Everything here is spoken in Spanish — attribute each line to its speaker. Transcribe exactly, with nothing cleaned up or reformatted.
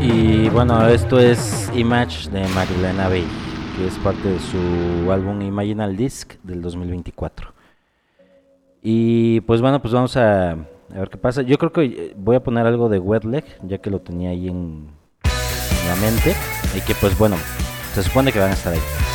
Speaker 1: Y bueno, esto es Image de Marilena Bay, que es parte de su álbum Imaginal Disc del dos mil veinticuatro. Y pues bueno, pues vamos a, a ver qué pasa. Yo creo que voy a poner algo de Wet Leg, ya que lo tenía ahí en, en la mente. Y que pues bueno, se supone que van a estar ahí.